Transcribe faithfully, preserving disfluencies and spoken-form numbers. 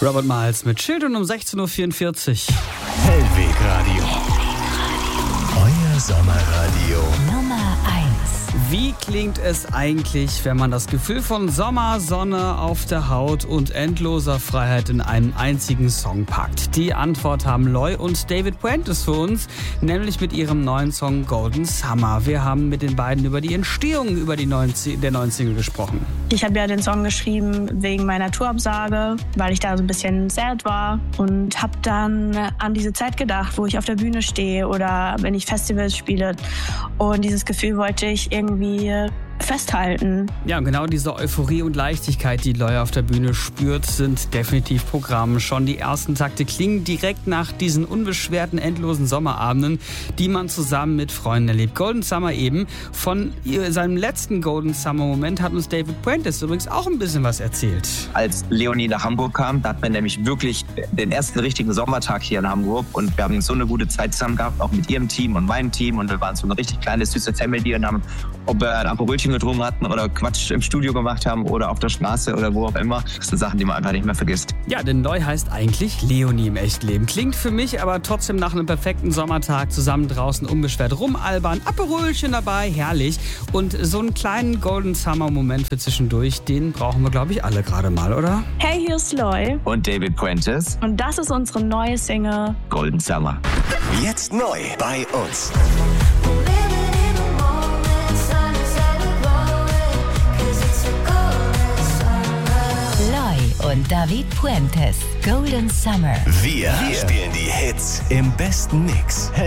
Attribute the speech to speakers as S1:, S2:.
S1: Robert Miles mit Children um sechzehn Uhr vierundvierzig.
S2: Hellweg Radio. Euer Sommerradio.
S3: Nummer eins.
S1: Wie klingt es eigentlich, wenn man das Gefühl von Sommer, Sonne auf der Haut und endloser Freiheit in einen einzigen Song packt? Die Antwort haben Loy und David Puentes für uns, nämlich mit ihrem neuen Song Golden Summer. Wir haben mit den beiden über die Entstehung über die neuen, der neuen Single gesprochen.
S4: Ich habe ja den Song geschrieben wegen meiner Tourabsage, weil ich da so ein bisschen sad war und habe dann an diese Zeit gedacht, wo ich auf der Bühne stehe oder wenn ich Festivals spiele. Und dieses Gefühl wollte ich irgendwie festhalten.
S1: Ja, genau diese Euphorie und Leichtigkeit, die Loy auf der Bühne spürt, sind definitiv Programm. Schon die ersten Takte klingen direkt nach diesen unbeschwerten, endlosen Sommerabenden, die man zusammen mit Freunden erlebt. Golden Summer eben. Von seinem letzten Golden Summer Moment hat uns David Puentes übrigens auch ein bisschen was erzählt.
S5: Als Leonie nach Hamburg kam, da hat man nämlich wirklich den ersten richtigen Sommertag hier in Hamburg und wir haben so eine gute Zeit zusammen gehabt, auch mit ihrem Team und meinem Team und wir waren so eine richtig kleine, süße Family und haben, ob wir ein Aperolchen getrunken hatten oder Quatsch im Studio gemacht haben oder auf der Straße oder wo auch immer. Das sind Sachen, die man einfach nicht mehr vergisst.
S1: Ja, denn Loy heißt eigentlich Leonie im Echtleben. Klingt für mich aber trotzdem nach einem perfekten Sommertag, zusammen draußen unbeschwert rumalbern, Aperolchen dabei, herrlich. Und so einen kleinen Golden Summer Moment für zwischendurch, den brauchen wir, glaube ich, alle gerade mal, oder?
S4: Hey, hier ist Loy
S5: Und David Puentes.
S4: und das ist unsere neue Single.
S5: Golden Summer.
S2: Jetzt neu bei uns.
S3: Loy und David Puentes. Golden Summer.
S2: Wir, Wir spielen die Hits im besten Mix.